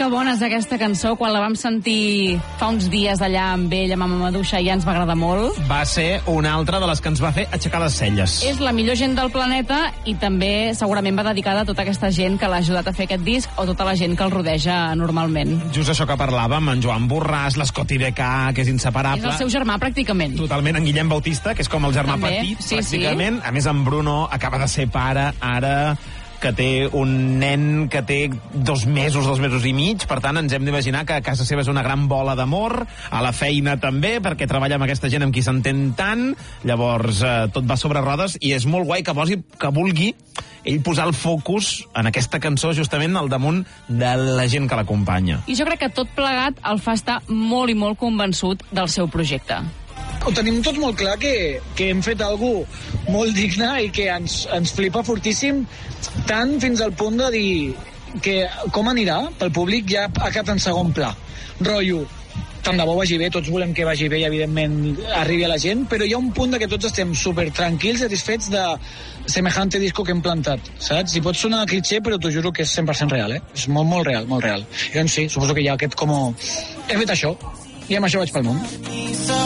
que bona és aquesta cançó. Quan la vam sentir fa uns dies allà amb ell, amb Mamadouxa, ja ens va agradar molt. Va ser una altra de les que ens va fer aixecar les celles. És la millor gent del planeta i també segurament va dedicada a tota aquesta gent que l'ha ajudat a fer aquest disc o tota la gent que el rodeja normalment. Just això que parlàvem, en Joan Borràs, l'Escoti Becà, que és inseparable. És el seu germà, pràcticament. Totalment, en Guillem Bautista, que és com el germà també, petit, sí, pràcticament. Sí. A més, en Bruno acaba de ser pare, ara, que té un nen que té 2 mesos i mig, per tant ens hem d'imaginar que a casa seva és una gran bola d'amor, a la feina també, perquè treballa amb aquesta gent amb qui s'entén tant, llavors tot va sobre rodes i és molt guai que vulgui ell posar el focus en aquesta cançó justament al damunt de la gent que l'acompanya. I jo crec que tot plegat el fa estar molt i molt convençut del seu projecte. Ho tenim tot molt clar que hem fet algú molt digne i que ens flipa fortíssim, tant fins al punt de dir que com anirà pel públic ja ha quedat en segon pla. Rotllo, tant de bo vagi bé, tots volem que vagi bé i evidentment arribi a la gent, però hi ha un punt de que tots estem super tranquils, satisfets de semejante disco que hem plantat, saps? I pot sonar cliché, però t'ho juro que és 100% real, És molt, molt real, molt real. I doncs sí, suposo que hi ha aquest com... He fet això, i amb això vaig pel món.